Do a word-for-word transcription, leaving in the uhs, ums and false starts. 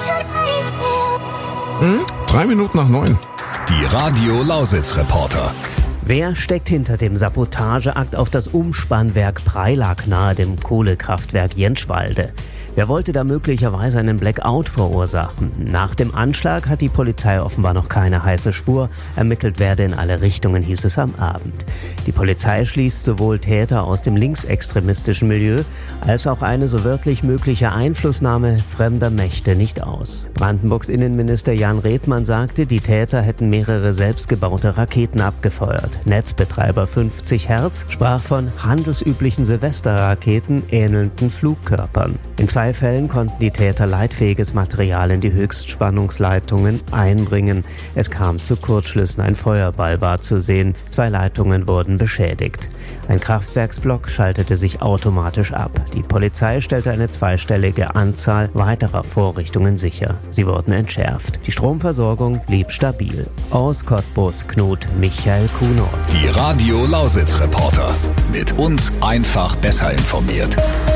Hm? Drei Minuten nach neun. Die Radio Lausitz-Reporter. Wer steckt hinter dem Sabotageakt auf das Umspannwerk Preilack nahe dem Kohlekraftwerk Jentschwalde? Wer wollte da möglicherweise einen Blackout verursachen? Nach dem Anschlag hat die Polizei offenbar noch keine heiße Spur. Ermittelt werde in alle Richtungen, hieß es am Abend. Die Polizei schließt sowohl Täter aus dem linksextremistischen Milieu als auch eine so wörtlich mögliche Einflussnahme fremder Mächte nicht aus. Brandenburgs Innenminister Jan Redmann sagte, die Täter hätten mehrere selbstgebaute Raketen abgefeuert. Netzbetreiber fünfzig Hertz sprach von handelsüblichen Silvesterraketen ähnelnden Flugkörpern. In zwei Fällen konnten die Täter leitfähiges Material in die Höchstspannungsleitungen einbringen. Es kam zu Kurzschlüssen, ein Feuerball war zu sehen, zwei Leitungen wurden beschädigt. Ein Kraftwerksblock schaltete sich automatisch ab. Die Polizei stellte eine zweistellige Anzahl weiterer Vorrichtungen sicher. Sie wurden entschärft. Die Stromversorgung blieb stabil. Aus Cottbus, Knut Michael Kuhnert. Die Radio Lausitz-Reporter. Mit uns einfach besser informiert.